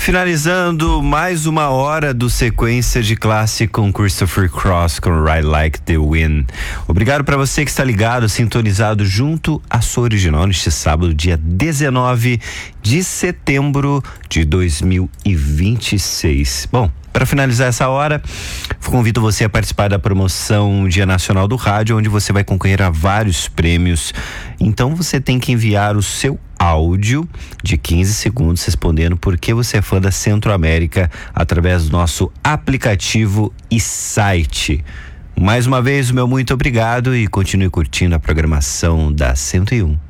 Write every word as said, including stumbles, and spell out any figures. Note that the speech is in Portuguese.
Finalizando mais uma hora do Sequência de Classe com Christopher Cross com Ride Like the Wind. Obrigado para você que está ligado, sintonizado junto à sua original neste sábado, dia dezenove de setembro de dois mil e vinte e seis. Bom, para finalizar essa hora, convido você a participar da promoção Dia Nacional do Rádio, onde você vai concorrer a vários prêmios. Então você tem que enviar o seu áudio de quinze segundos respondendo por que você é fã da Centro-América através do nosso aplicativo e site. Mais uma vez, o meu muito obrigado e continue curtindo a programação da cento e um.